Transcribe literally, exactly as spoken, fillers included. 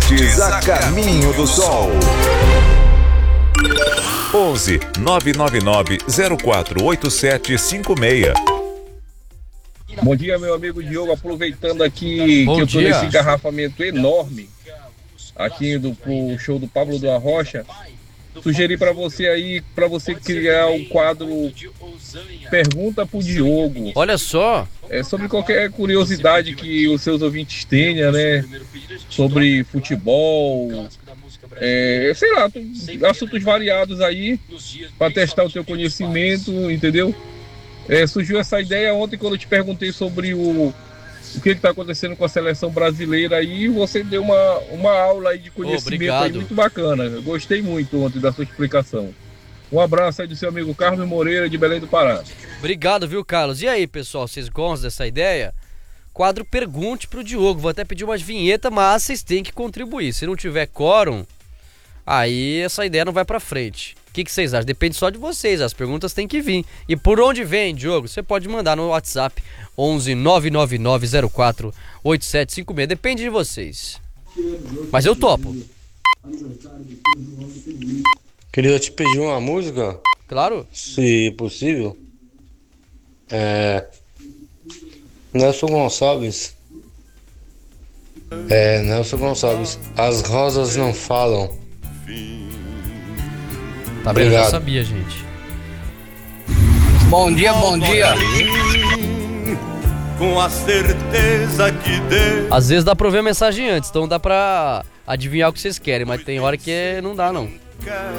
Esportes a caminho do sol. onze nove nove nove zero quatro oito sete cinco seis. Bom dia, meu amigo Diogo. Aproveitando aqui Bom que eu tô dia. nesse engarrafamento enorme aqui do pro show do Pablo da Rocha, sugeri para você aí, para você criar o quadro Pergunta pro Diogo. Olha só. É sobre qualquer curiosidade que os seus ouvintes tenham, né? Sobre futebol, é, sei lá, assuntos variados aí, para testar o teu conhecimento, entendeu? É, surgiu essa ideia ontem quando eu te perguntei sobre o, o que está acontecendo com a seleção brasileira aí, você deu uma, uma aula aí de conhecimento aí muito bacana. Eu gostei muito ontem da sua explicação. Um abraço aí do seu amigo Carlos Moreira, de Belém do Pará. Obrigado, viu, Carlos? E aí, pessoal, vocês gostam dessa ideia? Quadro Pergunte pro Diogo. Vou até pedir umas vinhetas, mas vocês têm que contribuir. Se não tiver quórum, aí essa ideia não vai pra frente. O que, que vocês acham? Depende só de vocês, as perguntas têm que vir. E por onde vem, Diogo? Você pode mandar no WhatsApp onze nove nove nove zero quatro oito sete cinco seis. Depende de vocês. Mas eu topo. Queria te pedir uma música. Claro. Se possível. É... Nelson Gonçalves. É, Nelson Gonçalves. As rosas não falam. Tá vendo? Eu já sabia, gente. Bom dia, bom dia. Com a certeza que deu. Às vezes dá pra ouvir a mensagem antes, então dá pra adivinhar o que vocês querem, mas tem hora que não dá, não.